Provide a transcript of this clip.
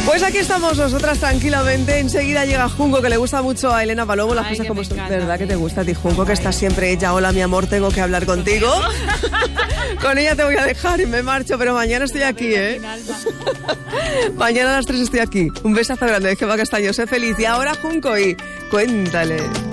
Pues aquí estamos nosotras tranquilamente. Enseguida llega Junco, que le gusta mucho a Elena Palomo. Las cosas como son. ¿Verdad que te gusta a ti, Junco? Que está siempre ella. Hola, mi amor, tengo que hablar contigo. Con ella te voy a dejar y me marcho, pero mañana estoy aquí, ¿eh? Mañana a las 3 estoy aquí. Un besazo grande, Gemma Castaño. Sé feliz. Y ahora Junco y cuéntale.